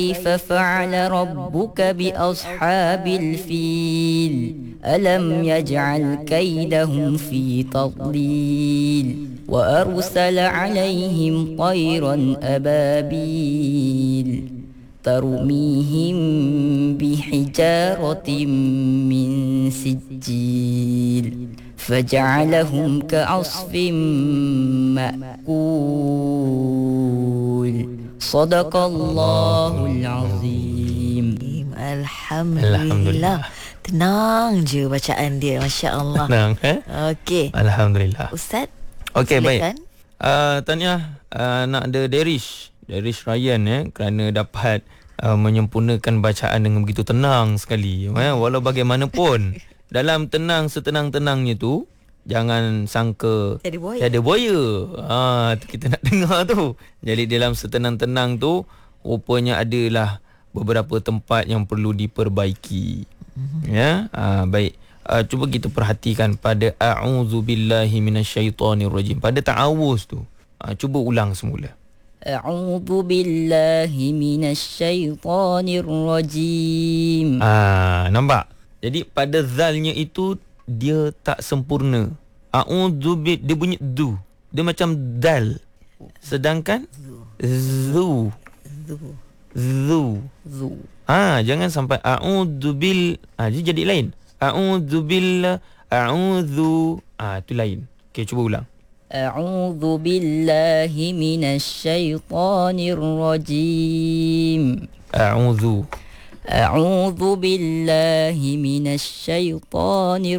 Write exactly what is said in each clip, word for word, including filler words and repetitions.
كيف فعل ربك بأصحاب الفيل ألم يجعل كيدهم في تضليل وأرسل عليهم طيرا أبابيل ترميهم بحجارة من سجيل فجعلهم كعصف مأكول صدق الله العظيم. Alhamdulillah. Tenang je bacaan dia, Masya Allah. Tenang eh? Okey. Alhamdulillah. Ustaz. Okey, baik. silakan. Uh, Tahniah uh, nak ada Derish Derish Ryan eh, kerana dapat uh, menyempurnakan bacaan dengan begitu tenang sekali eh. Walau bagaimanapun dalam tenang setenang-tenangnya tu, jangan sangka Tiada buaya. Tiada buaya. Ha, tu kita nak dengar tu. Jadi dalam setenang-tenang tu rupanya adalah beberapa tempat yang perlu diperbaiki. Mm-hmm. Ya, ha, baik. Uh, cuba kita perhatikan pada a'udzubillahi minasyaitonirrajim. Pada ta'awuz tu. Ha, cuba ulang semula. A'udzu billahi minasyaitonir rajim. Ah, nampak? Jadi pada zalnya itu dia tak sempurna. A'udzu bi, dia bunyi du. Dia macam dal. Sedangkan zu. Zu. Zu. Zu. Ah, jangan sampai a'udzu bil. Ah, dia jadi lain. A'udzu billah, a'udzu. Ah, itu lain. Okey, cuba ulang. A'udzu billahi minasyaitonir rajim. A'udzu. A'udzu billahi minasyaitonir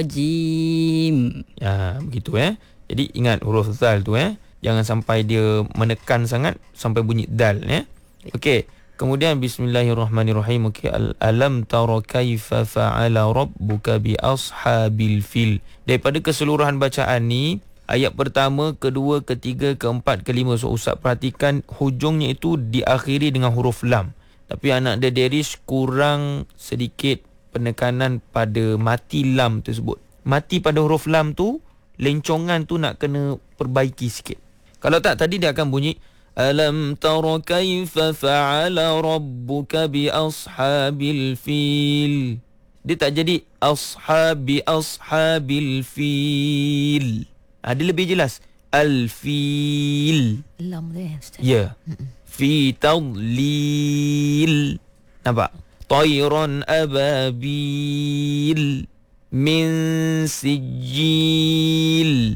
rajim. Ya, begitu eh. Jadi ingat huruf zal tu eh. Jangan sampai dia menekan sangat sampai bunyi dal eh. Okey. Kemudian bismillahirrahmanirrahim. Okey, alam tara kaifa fa'ala rabbuka bi ashabil fil. Daripada keseluruhan bacaan ni, ayat pertama, kedua, ketiga, keempat, kelima. So Ustaz perhatikan hujungnya itu diakhiri dengan huruf lam. Tapi anak dia Derish kurang sedikit penekanan pada mati lam tersebut. Mati pada huruf lam tu, lencongan tu nak kena perbaiki sikit. Kalau tak, tadi dia akan bunyi alam tara kaifa fa'ala rabbuka bi ashabil fil. Dia tak jadi ashabi ashabil fil. Ha, dia lebih jelas al-fil. Lam tu eh, Ustaz. Ya. Fi tadlil. Nampak? Tayran ababil min sijil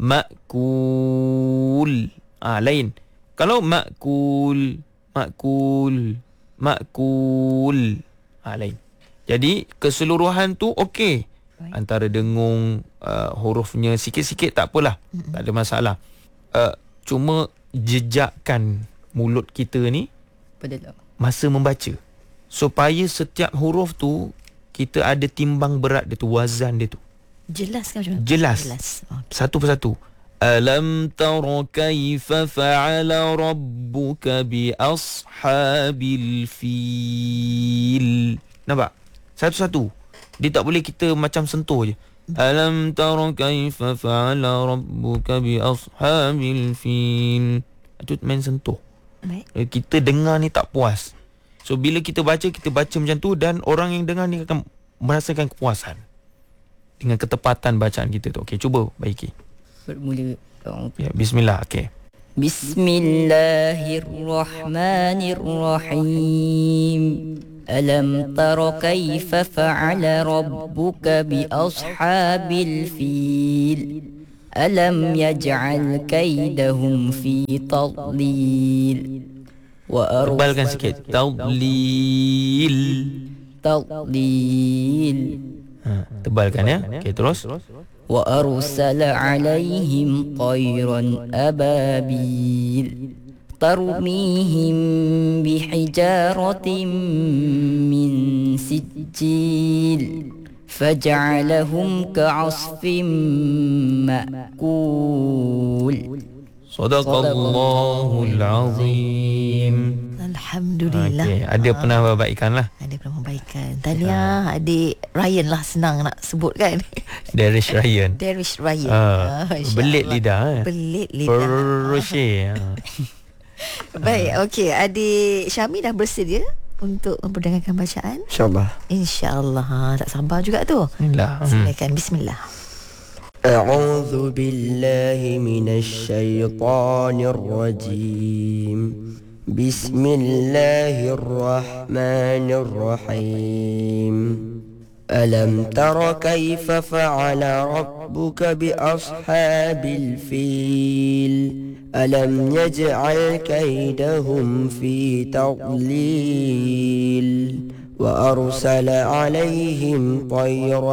ma'kul. Ah, lain. Kalau ma'kul, ma'kul, ma'kul. Ah, lain. Jadi keseluruhan tu okey. Antara dengung uh, hurufnya sikit-sikit tak apalah. Mm-hmm. Tak ada masalah. Uh, cuma jejakkan mulut kita ni Pada masa membaca. Supaya setiap huruf tu kita ada timbang berat dia tu, wazan dia tu. Jelas kan macam mana? Jelas. Jelas. Okay. Satu persatu. Alam tara kaifa fa'ala rabbuka bi ashabil fil. Nampak? Satu-satu. Dia tak boleh kita macam sentuh je. Alam tara kaifa fa'ala rabbuka bi ashabil fil. Itu main sentuh. Baik. Kita dengar ni tak puas. So bila kita baca, kita baca macam tu dan orang yang dengar ni akan merasakan kepuasan dengan ketepatan bacaan kita tu. Okey, cuba baiki. bermula. Ya, bismillah. Okey. Bismillahirrahmanirrahim. Alam tara kaifa fa'ala rabbuka bi ashabil fil. Alam yaj'al kaidahum fi tadlil. Wa tebalkan sikit. Tadlil. Tadlil. Ha, tebalkan ya. Okey, terus. Wa arsala alaihim tayran ababil tarmihim bihijaratin min sijil faj'alahum ka'asfin ma'kul. Sadaqallahul azim. Alhamdulillah. Okey, ada penambahbaikan lah. Ada penambahbaikan. Tahniah adik Ryan lah, senang nak sebut kan. Derish Ryan. Derish Ryan. Ah, Ah, belit lidah eh. Belit lidah. Peroshe. Baik, okey. Adik Syami dah bersedia untuk memperdengarkan bacaan? InsyaAllah. InsyaAllah. Ha, tak sabar juga tu. Bismillah. Hmm. Silakan. Bismillah. أعوذ بالله من الشيطان الرجيم بسم الله الرحمن الرحيم ألم تر كيف فعل ربك بأصحاب الفيل ألم يجعل كيدهم في تضليل وأرسل عليهم طيرا